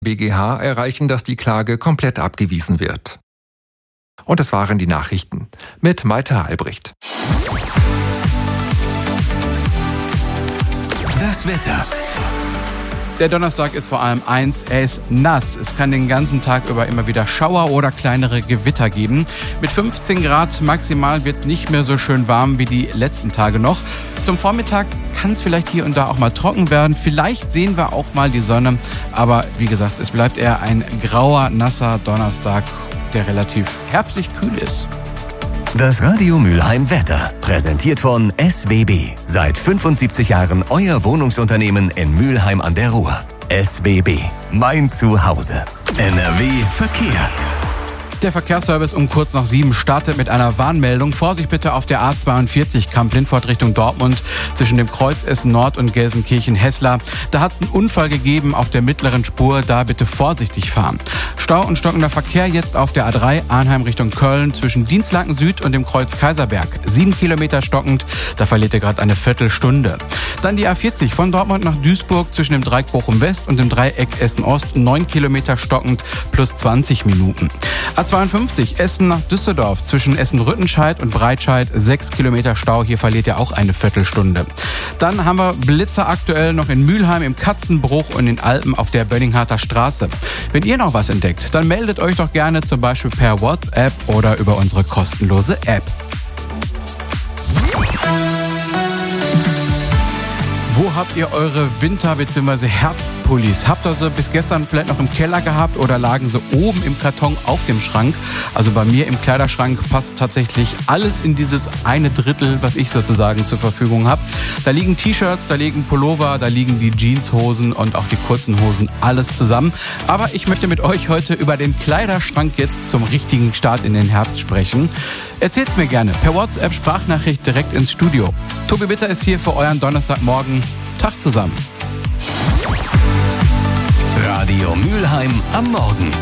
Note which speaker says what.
Speaker 1: BGH erreichen, dass die Klage komplett abgewiesen wird. Und das waren die Nachrichten mit Malte Albrecht.
Speaker 2: Das Wetter.
Speaker 3: Der Donnerstag ist vor allem eins, er ist nass. Es kann den ganzen Tag über immer wieder Schauer oder kleinere Gewitter geben. Mit 15 Grad maximal wird es nicht mehr so schön warm wie die letzten Tage noch. Zum Vormittag kann es vielleicht hier und da auch mal trocken werden. Vielleicht sehen wir auch mal die Sonne. Aber wie gesagt, es bleibt eher ein grauer, nasser Donnerstag, der relativ herbstlich kühl ist.
Speaker 2: Das Radio Mülheim Wetter, präsentiert von SWB. Seit 75 Jahren euer Wohnungsunternehmen in Mülheim an der Ruhr. SWB, mein Zuhause. NRW Verkehr.
Speaker 3: Der Verkehrsservice um kurz nach 7 startet mit einer Warnmeldung. Vorsicht bitte auf der A42 Kamp-Lindfort Richtung Dortmund zwischen dem Kreuz Essen Nord und Gelsenkirchen-Hessler. Da hat es einen Unfall gegeben auf der mittleren Spur. Da bitte vorsichtig fahren. Stau und stockender Verkehr jetzt auf der A3 Arnheim Richtung Köln zwischen Dienstlaken Süd und dem Kreuz Kaiserberg. 7 Kilometer stockend. Da verliert ihr gerade eine Viertelstunde. Dann die A40 von Dortmund nach Duisburg zwischen dem Dreieck Bochum West und dem Dreieck Essen Ost. 9 Kilometer stockend plus 20 Minuten. A52 Essen nach Düsseldorf zwischen Essen-Rüttenscheid und Breitscheid 6 Kilometer Stau. Hier verliert ihr auch eine Viertelstunde. Dann haben wir Blitzer aktuell noch in Mülheim im Katzenbruch und in Alpen auf der Bönningharter Straße. Wenn ihr noch was entdeckt, dann meldet euch doch gerne zum Beispiel per WhatsApp oder über unsere kostenlose App. Wo habt ihr eure Winter- bzw. Herbstpullis? Habt ihr sie bis gestern vielleicht noch im Keller gehabt oder lagen sie oben im Karton auf dem Schrank? Also bei mir im Kleiderschrank passt tatsächlich alles in dieses eine Drittel, was ich sozusagen zur Verfügung habe. Da liegen T-Shirts, da liegen Pullover, da liegen die Jeanshosen und auch die kurzen Hosen, alles zusammen. Aber ich möchte mit euch heute über den Kleiderschrank jetzt zum richtigen Start in den Herbst sprechen. Erzählt's mir gerne per WhatsApp-Sprachnachricht direkt ins Studio. Tobi Bitter ist hier für euren Donnerstagmorgen. Tag zusammen.
Speaker 2: Radio Mülheim am Morgen.